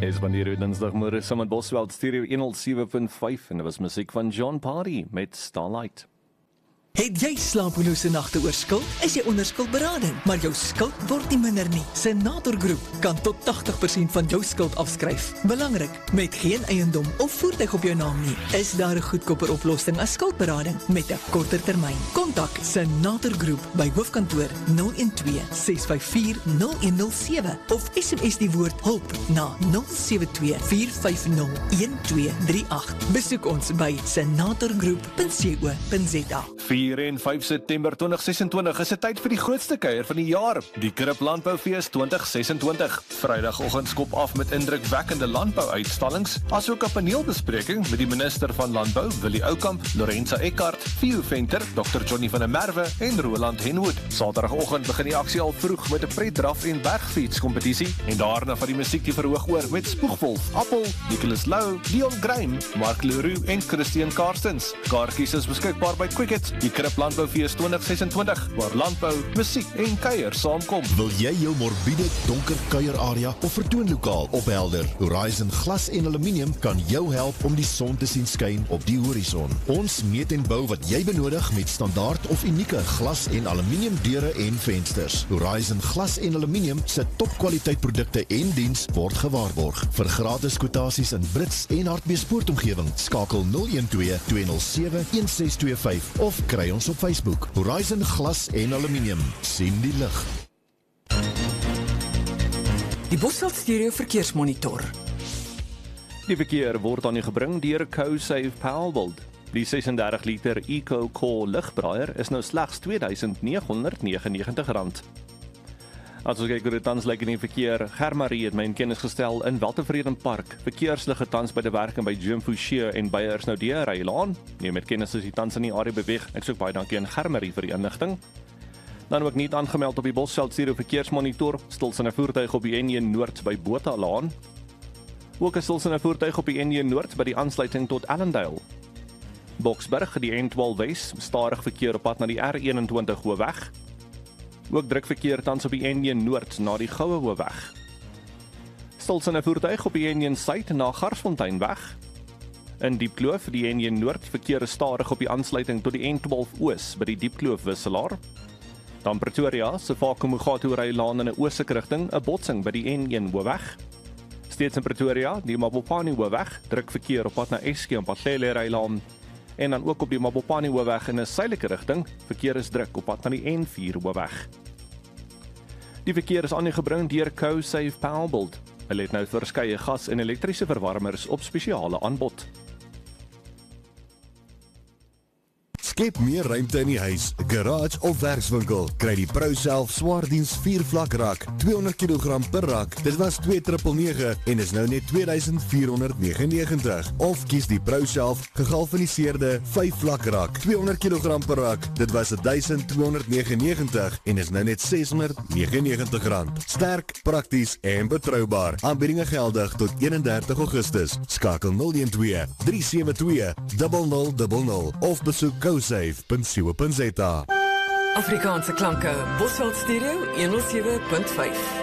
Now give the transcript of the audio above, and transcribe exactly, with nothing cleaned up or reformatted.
Is wanneer u dinsdagmôre saam met Bosveld Stereo honderd sewe punt vyf en dit was musiek van John Party met Starlight. Het jy slapelose nagte oor skuld? Is jy onder skuldberading, maar jou skuld word nie minder nie. Senator Groep kan tot tachtig persent van jou skuld afskryf. Belangrik, met geen eiendom of voertuig op jou naam nie, is daar 'n goedkoper oplossing as skuldberading met 'n korter termyn. Kontak Senator Groep by hoofkantoor nul een twee ses vyf vier nul een nul sewe of S M S die woord hulp na nul sewe twee vier vyf nul een twee drie agt. Besoek ons by senatorgroep punt co punt za. vier en vyf September twintig sesentwintig is 'n tyd vir die grootste kuier van die jaar, die Krip Landboufees twintig sesentwintig. Vrydagoggend skop af met indrukwekkende landbouuitstallings, asook 'n paneelbespreking met die minister van Landbou, Willie Oukamp, Lorenza Eckart, Theo Venter, dokter Johnny van der Merwe en Roland Henwood. Saterdagoggend begin die aksie al vroeg met 'n pretdraf en bergfietskompetisie en daarna van die musiek die verhoog oor met Spoegwolf, Appel, Nicholas Lou, Leon Graham, Mark Leroux en Christian Karstens. Kaartjies is beskikbaar by Quicket. Die Krip Landboufees twintig sesentwintig, waar landbou, musiek en kuier saamkom. Wil jy jou morbiede, donker kuierarea of vertoonlokaal ophelder? Horizon Glas en Aluminium kan jou help om die son te sien skyn op die horison. Ons meet en bou wat jy benodig met standaard of unieke glas en aluminium deure en vensters. Horizon Glas en Aluminium se topkwaliteit produkte en diens word gewaarborg. Vir gratis kwotasies in Brits en Hartbeespoortomgewing, skakel nul een twee twee nul sewe een ses twee vyf of kry ons op Facebook. Horizon Glas en Aluminium. Sien die lig. Die Bosveld Stereo verkeersmonitor. Die verkeer word aan u gebring deur CoSave Powerbolt. Die sesendertig liter Eco Core ligbraaier is nou slegs twee duisend nege honderd negenennegentig rand. As ons kyk hoe dit tans lyk in die verkeer, Germarie het my in kennis gestel in Weltevreden Park. Verkeersligte tans by die werk by Jim Fouché en by Ersnoude Rylaan. Nee, met kennis is die tans in die area beweeg. Ek soek baie dankie aan Germarie vir die inligting. Dan ook nie aangemeld op die Bosveld Stereo verkeersmonitor, stilsynne voertuig op die N een Noord by Bothalaan. Ook 'n stilsynne voertuig op die N een Noord by die aansluiting tot Allendale. Boksburg, die N twaalf Wes, stadig verkeer op pad na die R eenentwintig Hoofweg. Ook druk verkeer tans op die N een Noord na die Goue Hoofweg. Stilsynne voertuig op die N een Suid na Garsfonteinweg. In Diepkloof, die N een Noord, verkeer is stadig op die aansluiting tot die N twaalf Oos by die Diepkloof wisselaar. Dan Pretoria, se Vakomo-Gato Rylaan in 'n oostelike rigting, 'n botsing by die N een Hoofweg. Steeds in Pretoria, die Mabopane Hoofweg, druk verkeer op pad na Eske en Patlele Rylaan. En dan ook op die Mabopane Hoofweg in 'n suidelike rigting, verkeer is druk op pad na die N vier Hoofweg. Die verkeer is aan u gebring deur CoSave Powerbolt. Hulle het nou verskeie gas- en elektriese verwarmers op spesiale aanbod. Skep meer ruimte in die huis, garage of werkswinkel. Kry die ProSelf Swaardiens vier vlak rak, tweehonderd kilogram per rak. Dit was twee nege nege en is nou net twee duisend vier honderd negenennegentig. Of kies die ProSelf gegalvaniseerde vyf vlak rak, tweehonderd kilogram per rak. Dit was duisend tweehonderd negenennegentig en is nou net ses honderd negenennegentig rand. Sterk, prakties en betroubaar. Aanbiedinge geldig tot eenendertig Augustus. Skakel nul een twee drie sewe twee nul nul nul nul of besoek cosave punt co punt za. Afrikaanse klanke, Bosveld Stereo honderd sewe punt vyf.